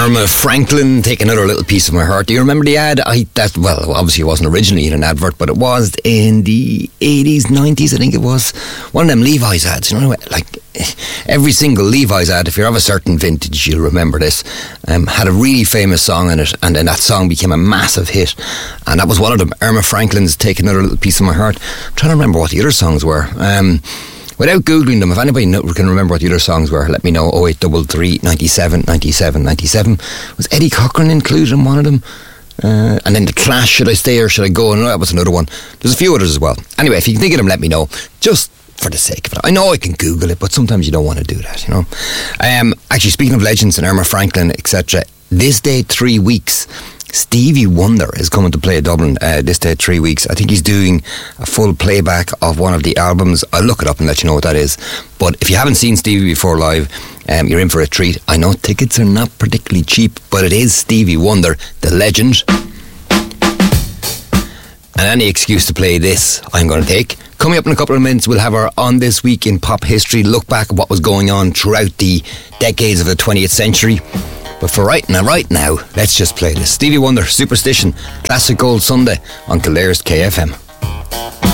Irma Franklin, Take Another Little Piece of My Heart. Do you remember the ad? Well, obviously it wasn't originally in an advert, but it was in the 80s, 90s, I think it was. One of them Levi's ads, you know, like every single Levi's ad, if you're of a certain vintage, you'll remember this, had a really famous song in it, and then that song became a massive hit, and that was one of them, Irma Franklin's Take Another Little Piece of My Heart. I'm trying to remember what the other songs were. Without Googling them, if anybody can remember what the other songs were, let me know. 0833 97 97 97. Was Eddie Cochran included in one of them? And then The Clash, Should I Stay or Should I Go? And that was another one. There's a few others as well. Anyway, if you can think of them, let me know. Just for the sake of it. I know I can Google it, but sometimes you don't want to do that, you know. Actually, speaking of legends and Irma Franklin, etc., this day 3 weeks, Stevie Wonder is coming to play Dublin this day 3 weeks. I think he's doing a full playback of one of the albums. I'll look it up and let you know what that is. But if you haven't seen Stevie before live, you're in for a treat. I know tickets are not particularly cheap, but it is Stevie Wonder, the legend. And any excuse to play this, I'm going to take. Coming up in a couple of minutes, we'll have our On This Week in Pop History, look back at what was going on throughout the decades of the 20th century. But for right now, let's just play this. Stevie Wonder, Superstition, Classic Gold Sunday on Kildare KFM.